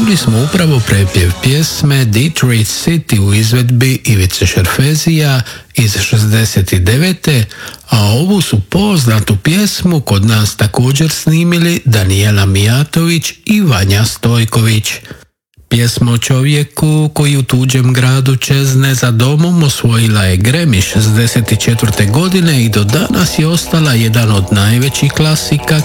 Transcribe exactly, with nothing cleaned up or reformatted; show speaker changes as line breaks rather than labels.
Čuli smo upravo prepjev pjesme Detroit City u izvedbi Ivice Šerfezija iz šezdeset devete. a ovu su poznatu pjesmu kod nas također snimili Danijela Mijatović i Vanja Stojković. Pjesma o čovjeku koji u tuđem gradu čezne za domom osvojila je Grammy šezdeset četvrte godine i do danas je ostala jedan od najvećih klasika